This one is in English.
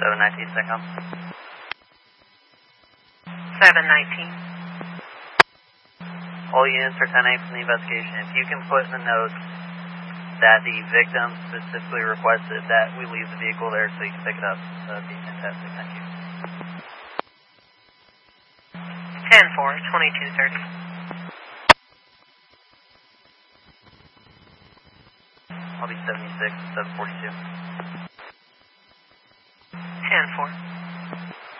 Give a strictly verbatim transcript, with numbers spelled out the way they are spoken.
seven nineteen, SECOM. seven nineteen. All units are ten eight from the investigation. If you can put in the notes that the victim specifically requested that we leave the vehicle there so you can pick it up, that would be fantastic. Thank you. ten four, twenty-two thirty. I'll be seventy-six, seven forty-two. ten four.